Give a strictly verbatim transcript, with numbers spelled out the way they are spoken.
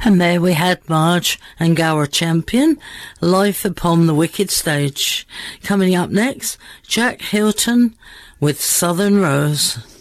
And there we had Marge and Gower Champion, live upon the Wicked stage. Coming up next, Jack Hilton with Southern Rose.